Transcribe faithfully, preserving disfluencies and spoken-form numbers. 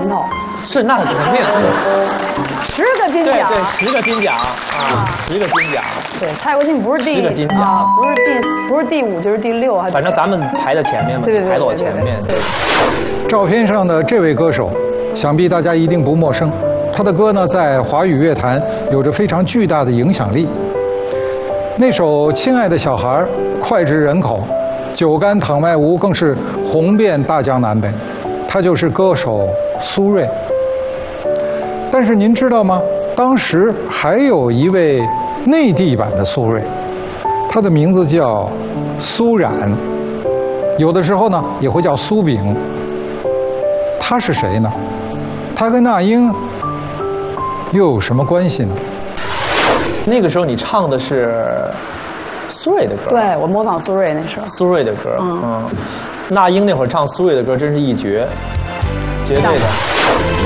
年头。 是，那肯定十个金奖， 对对，十个金奖啊，十个金奖。 对，蔡国庆不是第十个金奖啊，不是第不是第五就是第六， 反正咱们排在前面嘛， 对对对， 排到我前面。 对。 照片上的这位歌手，想必大家一定不陌生。他的歌呢，在华语乐坛有着非常巨大的影响力。那首《亲爱的小孩》脍炙人口，酒干倘卖无更是红遍大江南北。他就是歌手苏芮。但是您知道吗？当时还有一位内地版的苏芮，她的名字叫苏冉，有的时候呢也会叫苏炳。她是谁呢？她跟那英又有什么关系呢？ 那个时候你唱的是苏芮的歌， 对，我模仿苏芮那时候。 苏芮的歌，嗯，嗯那英那会儿唱苏芮的歌真是一绝，绝对的。